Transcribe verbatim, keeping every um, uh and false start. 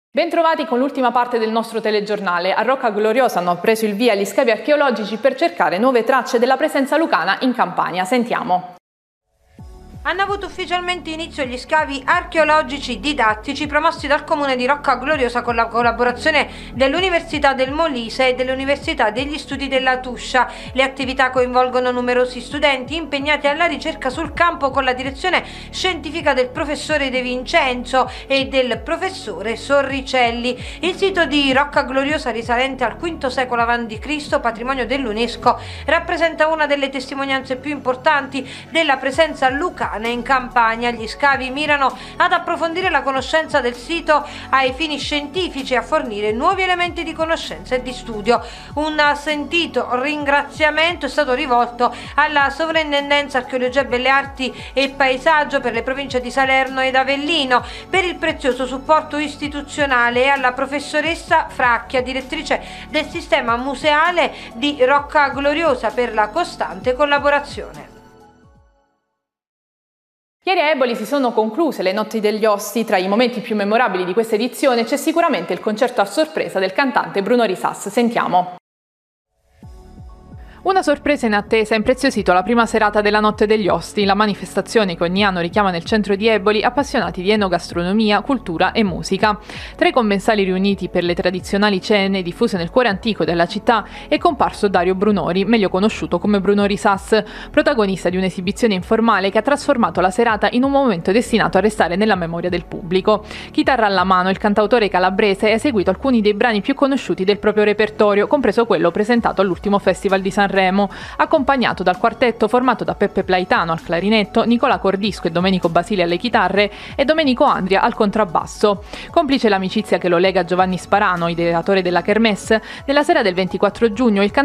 Bentrovati con l'ultima parte del nostro telegiornale. A Rocca Gloriosa hanno preso il via gli scavi archeologici per cercare nuove tracce della presenza lucana in Campania. Sentiamo. Hanno avuto ufficialmente inizio gli scavi archeologici didattici promossi dal comune di Rocca Gloriosa con la collaborazione dell'Università del Molise e dell'Università degli Studi della Tuscia. Le attività coinvolgono numerosi studenti impegnati alla ricerca sul campo con la direzione scientifica del professore De Vincenzo e del professore Sorricelli. Il sito di Rocca Gloriosa, risalente al quinto secolo avanti Cristo, patrimonio dell'UNESCO, rappresenta una delle testimonianze più importanti della presenza lucana in Campania. Gli scavi mirano ad approfondire la conoscenza del sito ai fini scientifici e a fornire nuovi elementi di conoscenza e di studio. Un sentito ringraziamento è stato rivolto alla Sovrintendenza Archeologia, Belle Arti e Paesaggio per le province di Salerno ed Avellino per il prezioso supporto istituzionale e alla professoressa Fracchia, direttrice del sistema museale di Rocca Gloriosa, per la costante collaborazione. Ieri a Eboli si sono concluse le Notti degli Ossi. Tra i momenti più memorabili di questa edizione c'è sicuramente il concerto a sorpresa del cantante Bruno Risas. Sentiamo. Una sorpresa inattesa ha impreziosito la prima serata della Notte degli Ossi, la manifestazione che ogni anno richiama nel centro di Eboli appassionati di enogastronomia, cultura e musica. Tra i commensali riuniti per le tradizionali cene diffuse nel cuore antico della città è comparso Dario Brunori, meglio conosciuto come Bruno Risas, protagonista di un'esibizione informale che ha trasformato la serata in un momento destinato a restare nella memoria del pubblico. Chitarra alla mano, il cantautore calabrese ha eseguito alcuni dei brani più conosciuti del proprio repertorio, compreso quello presentato all'ultimo Festival di Sanremo, accompagnato dal quartetto formato da Peppe Plaitano al clarinetto, Nicola Cordisco e Domenico Basile alle chitarre e Domenico Andria al contrabbasso. Complice l'amicizia che lo lega a Giovanni Sparano, ideatore della Kermesse, nella sera del ventiquattro giugno il